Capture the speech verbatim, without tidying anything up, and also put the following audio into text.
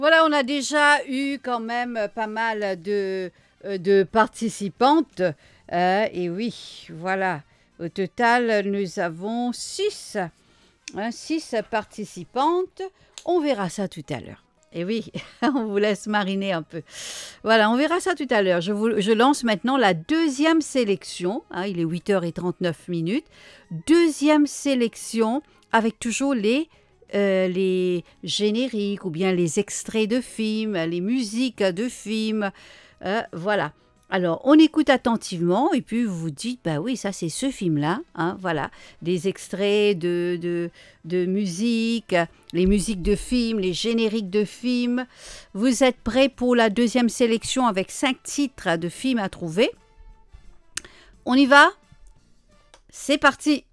Voilà, on a déjà eu quand même pas mal de, euh, de participantes. Euh, et oui, voilà. Au total, nous avons six, hein, six participantes. On verra ça tout à l'heure. Et oui, on vous laisse mariner un peu. Voilà, on verra ça tout à l'heure. Je, vous, je lance maintenant la deuxième sélection. Hein, il est huit heures trente-neuf minutes. Deuxième sélection avec toujours les, euh, les génériques ou bien les extraits de films, les musiques de films. Euh, voilà. Alors, on écoute attentivement et puis vous vous dites, bah oui, ça c'est ce film-là. Hein, voilà, des extraits de, de, de musique, les musiques de films, les génériques de films. Vous êtes prêts pour la deuxième sélection avec cinq titres de films à trouver? On y va? C'est parti!